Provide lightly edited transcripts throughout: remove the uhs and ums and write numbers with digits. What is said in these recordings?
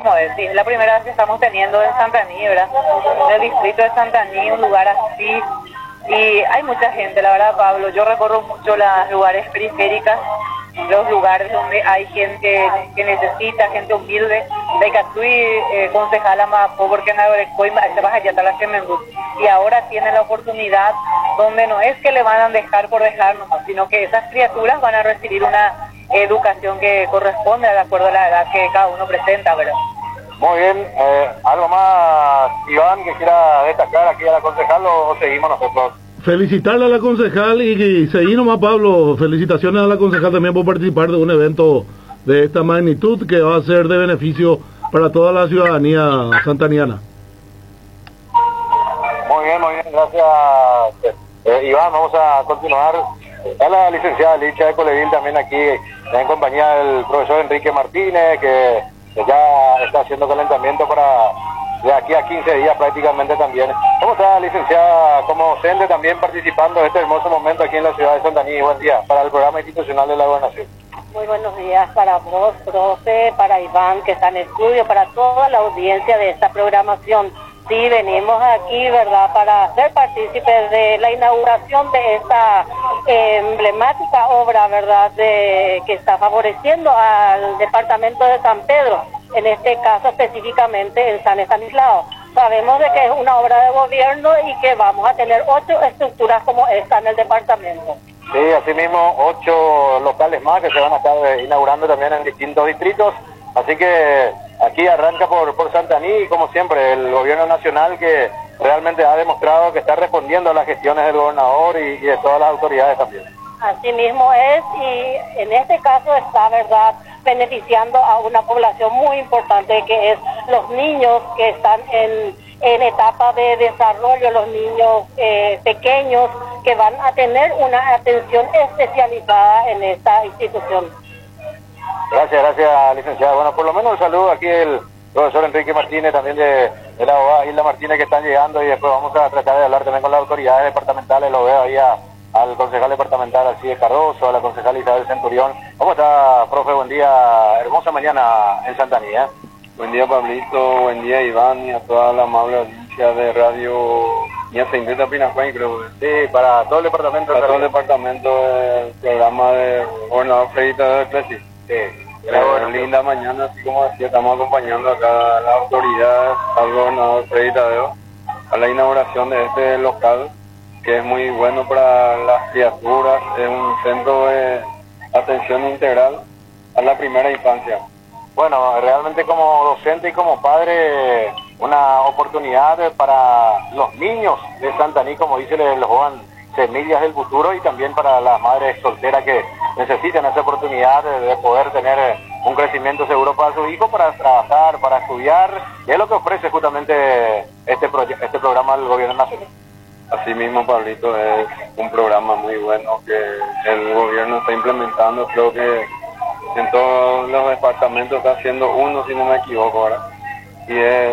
como es, sí, es la primera vez que estamos teniendo en Santaní, ¿verdad? En el distrito de Santaní, un lugar así. Y hay mucha gente, la verdad, Pablo. Yo recorro mucho los lugares periféricas, los lugares donde hay gente que necesita, gente humilde. De Catui, concejala más porque en Agroecoy se va a allá la Semengut. Y ahora tienen la oportunidad donde no es que le van a dejar por dejarnos, sino que esas criaturas van a recibir una educación que corresponde de acuerdo a la edad que cada uno presenta, ¿verdad? Muy bien, ¿algo más, Iván, que quiera destacar aquí a la concejal o seguimos nosotros? Felicitarle a la concejal y seguir nomás, Pablo. Felicitaciones a la concejal también por participar de un evento de esta magnitud que va a ser de beneficio para toda la ciudadanía santaniana. Muy bien, gracias, Iván. Vamos a continuar. Está la licenciada Licha de Coleville también aquí en compañía del profesor Enrique Martínez, que ya está haciendo calentamiento para de aquí a 15 días prácticamente también. ¿Cómo está, licenciada, como docente también participando de este hermoso momento aquí en la ciudad de Santaní? Buen día para el programa institucional de la Gobernación. Muy buenos días para vos, profe, para Iván, que está en estudio, para toda la audiencia de esta programación. Sí, venimos aquí, ¿verdad?, para ser partícipes de la inauguración de esta emblemática obra, ¿verdad?, que está favoreciendo al departamento de San Pedro, en este caso específicamente en San Estanislao. Sabemos de que es una obra de gobierno y que vamos a tener 8 estructuras como esta en el departamento. Sí, asimismo 8 locales más que se van a estar inaugurando también en distintos distritos, así que aquí arranca por Santaní y como siempre el gobierno nacional que realmente ha demostrado que está respondiendo a las gestiones del gobernador y de todas las autoridades también. Así mismo es, y en este caso está, ¿verdad?, beneficiando a una población muy importante que es los niños que están en etapa de desarrollo, los niños pequeños que van a tener una atención especializada en esta institución. Gracias, licenciada. Bueno, por lo menos un saludo aquí el profesor Enrique Martínez, también de la abogada Hilda Martínez, que están llegando, y después vamos a tratar de hablar también con las autoridades departamentales. Lo veo ahí al concejal departamental Alcides Cardoso, a la concejal Isabel Centurión. ¿Cómo está, profe? Buen día, hermosa mañana en Santaní, ¿eh? Buen día, Pablito, buen día, Iván, y a toda la amable audiencia de Radio Ñaceindeta Pinacuay, creo. Sí, para todo el departamento. Para todo el departamento del programa de gobernador Freddy Tadeo de Plessis. Sí. Linda mañana, así como decía, estamos acompañando acá a las autoridades, al gobernador Freddy Tadeo, a la inauguración de este local, que es muy bueno para las criaturas. Es un centro de atención integral a la primera infancia. Bueno, realmente como docente y como padre, una oportunidad para los niños de Santaní, como dice el joven, semillas del futuro, y también para las madres solteras que necesitan esa oportunidad de poder tener un crecimiento seguro para su hijo, para trabajar, para estudiar, y es lo que ofrece justamente este programa del gobierno nacional. Así mismo, Pablito, es un programa muy bueno que el gobierno está implementando. Creo que en todos los departamentos está haciendo uno, si no me equivoco, ¿verdad? Y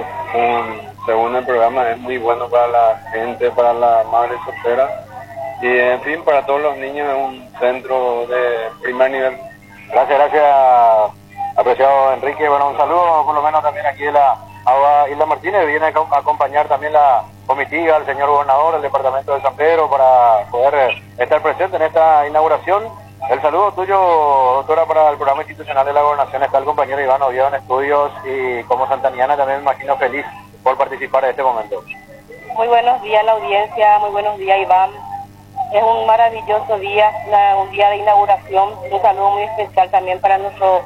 según el programa, es muy bueno para la gente, para la madre soltera, y en fin, para todos los niños. Es un centro de primer nivel. Gracias, apreciado Enrique. Bueno, un saludo por lo menos también aquí de la abogada Hilda Martínez. Viene a acompañar también la comitiva, el señor gobernador del departamento de San Pedro, para poder estar presente en esta inauguración. El saludo tuyo, doctora, para el programa institucional de la Gobernación. Está el compañero Iván Oviedo en estudios, y como santaniana también me imagino feliz por participar en este momento. Muy buenos días a la audiencia, muy buenos días, Iván. Es un maravilloso día, un día de inauguración. Un saludo muy especial también para nuestro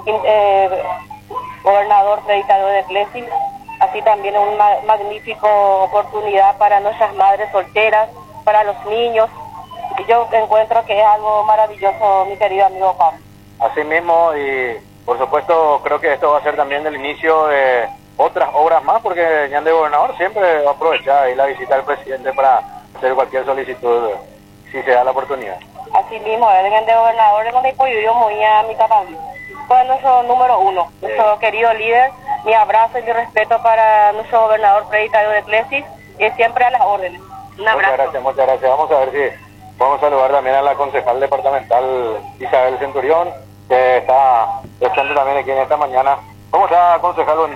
gobernador Freddy Tadeo de Plessis. Así también una magnífica oportunidad para nuestras madres solteras, para los niños. Y yo encuentro que es algo maravilloso, mi querido amigo Juan. Así mismo, y por supuesto creo que esto va a ser también el inicio de otras obras más, porque Ñan de gobernador siempre va a aprovechar ahí la visita del presidente para hacer cualquier solicitud, si se da la oportunidad. Así mismo, el Ñan de gobernador es donde yo muy a mi papá. Fue nuestro número 1, nuestro querido líder. Mi abrazo y mi respeto para nuestro gobernador Freddy Tadeo de Plessis, y siempre a las órdenes. Un abrazo. Muchas gracias. Vamos a ver si vamos a saludar también a la concejal departamental Isabel Centurión, que está presente también aquí en esta mañana. ¿Cómo está, concejal?